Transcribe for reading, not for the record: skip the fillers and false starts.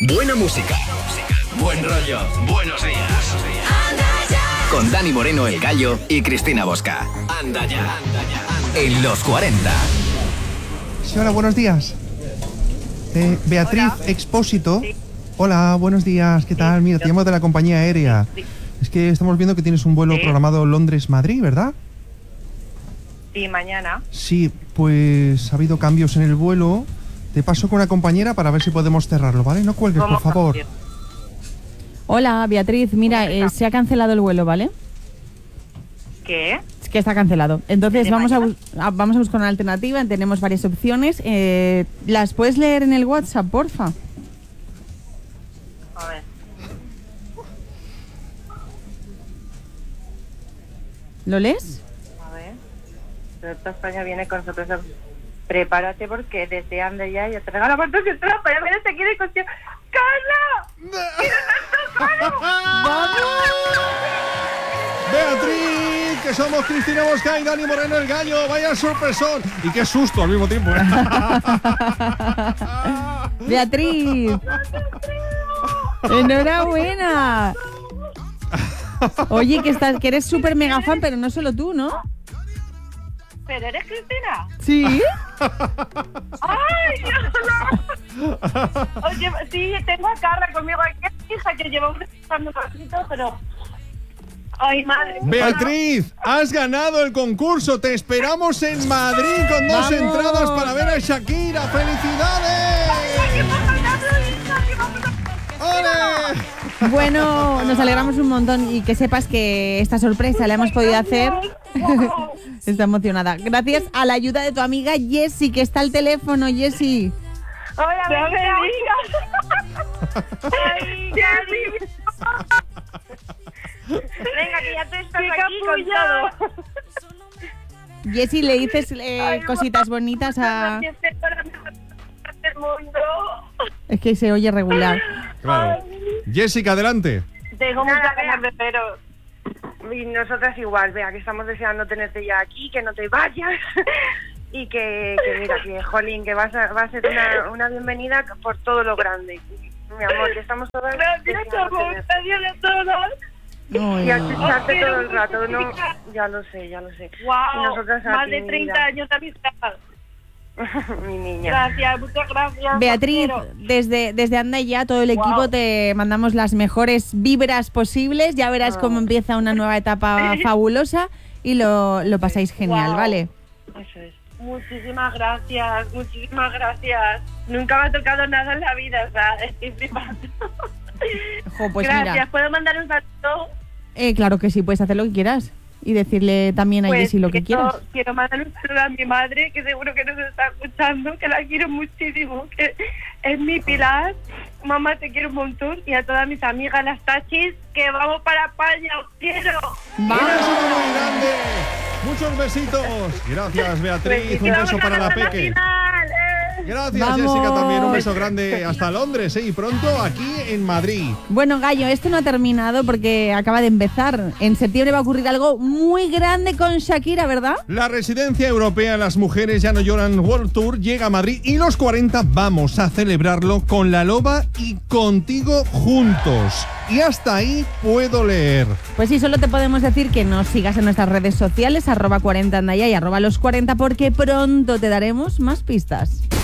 Buena música, buen rollo, buenos días. Con Dani Moreno, el Gallo, y Cristina Bosca. Anda ya, en los 40. Sí, hola, buenos días. Beatriz Hola. Expósito. Sí. Hola, buenos días, ¿qué tal? Mira, te llamo de la compañía aérea. Sí. Es que estamos viendo que tienes un vuelo Sí. programado Londres-Madrid, ¿verdad? Sí, mañana. Sí, pues ha habido cambios en el vuelo. Te paso con una compañera para ver si podemos cerrarlo, ¿vale? No cuelgues, por favor. Hola, Beatriz. Mira, se ha cancelado el vuelo, ¿vale? ¿Qué? Es que está cancelado. Entonces ¿De vamos a mañana? buscar una alternativa. Tenemos varias opciones. ¿Las puedes leer en el WhatsApp, porfa? A ver. ¿Lo lees? A ver. Toda España viene con sorpresa. Prepárate porque desde ande ya te regalo cuántos entradas para ver este aquí de cuestión. ¡Carla! Beatriz, que somos Cristina Bosca y Dani Moreno, el Gallo. Vaya sorpresón. Y qué susto al mismo tiempo, ¿eh? Beatriz. Enhorabuena. Oye, que eres súper mega fan, pero no solo tú, ¿no? ¿Pero eres Cristina? Sí. ¡Ay, no! Oye, sí, tengo a Carla conmigo aquí, hija, que llevamos buscando un ratito, pero... ¡Ay, madre! Beatriz, has ganado el concurso. Te esperamos en Madrid con 2 ¡Vamos! entradas para ver a Shakira. ¡Felicidades! ¡Ole! Bueno, nos alegramos un montón y que sepas que esta sorpresa la hemos podido hacer. Está emocionada. Gracias a la ayuda de tu amiga Jessie, que está al teléfono, Jessie. ¡Hola, no me digas! ¡Ay, Jessie! Venga, que ya te estás aquí con todo. Jessie, le dices cositas bonitas a... del mundo. Es que se oye regular. Claro. Jessica, adelante. Tengo muchas ganas de veros. Y nosotras igual, vea, que estamos deseando tenerte ya aquí, que no te vayas. Y que mira, que jolín, que va a ser una bienvenida por todo lo grande. Mi amor, que estamos todas... Gracias, amor, gracias a todos. Ay, Y a no. escucharte todo el rato, ¿no? Ya lo sé. Wow, Y nosotras a más ti, de mi 30 vida. años de amistad. Mi niña. Gracias, muchas gracias. Beatriz, Quiero. desde Anda Ya, todo el equipo, Wow. te mandamos las mejores vibras posibles. Ya verás cómo empieza una nueva etapa fabulosa y lo pasáis genial, Wow. ¿vale? Eso es. Muchísimas gracias, muchísimas gracias. Nunca me ha tocado nada en la vida, o sea, estoy flipando. Jo, pues gracias, mira, ¿puedo mandar un saludo? claro que sí, puedes hacer lo que quieras y decirle también a Pues Jessie lo que quieras. quiero mandar un saludo a mi madre, que seguro que nos está escuchando, que la quiero muchísimo, que es mi pilar. Mamá, te quiero un montón. Y a todas mis amigas, las tachis, que vamos para España, os quiero. ¡Un ¡Vamos! beso muy grande! ¡Muchos besitos! Gracias, Beatriz. Un beso para la Peque. Gracias, ¡Vamos! Jessica, también. Un beso grande hasta Londres, ¿eh? Y pronto aquí en Madrid. Bueno, Gallo, esto no ha terminado porque acaba de empezar. En septiembre va a ocurrir algo muy grande con Shakira, ¿verdad? La Residencia Europea Las Mujeres Ya No Lloran World Tour llega a Madrid y los 40 vamos a celebrarlo con La Loba y contigo juntos. Y hasta ahí puedo leer. Pues sí, solo te podemos decir que nos sigas en nuestras redes sociales, @40andaya y @los40, porque pronto te daremos más pistas.